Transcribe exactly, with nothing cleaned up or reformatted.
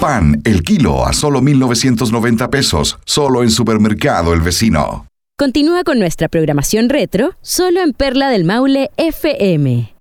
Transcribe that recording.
Pan, el kilo a solo mil novecientos noventa pesos, solo en Supermercado El Vecino. Continúa con nuestra programación retro, solo en Perla del Maule F M.